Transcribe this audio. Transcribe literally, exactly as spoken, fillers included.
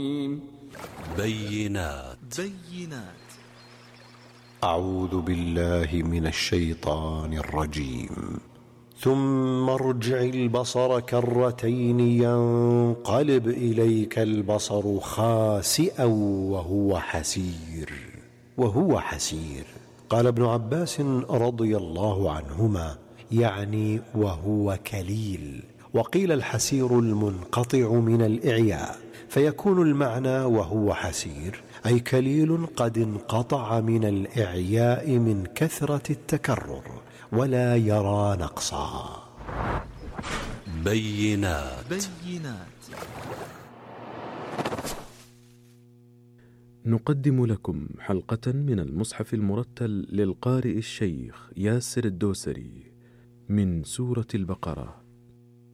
بينات بينات أعوذ بالله من الشيطان الرجيم. ثم ارجع البصر كرتين ينقلب إليك البصر خاسئا وهو حسير وهو حسير قال ابن عباس رضي الله عنهما: يعني وهو كليل. وقيل الحسير المنقطع من الإعياء، فيكون المعنى وهو حسير أي كليل قد انقطع من الإعياء من كثرة التكرر ولا يرى نقصا. بينات بينات نقدم لكم حلقة من المصحف المرتل للقارئ الشيخ ياسر الدوسري من سورة البقرة.